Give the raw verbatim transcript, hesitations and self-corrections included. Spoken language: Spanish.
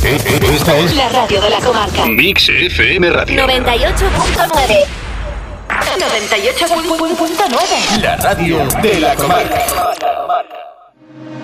Esta es la radio de la comarca. Mix F M Radio. noventa y ocho punto nueve. noventa y ocho punto nueve. la radio de la comarca.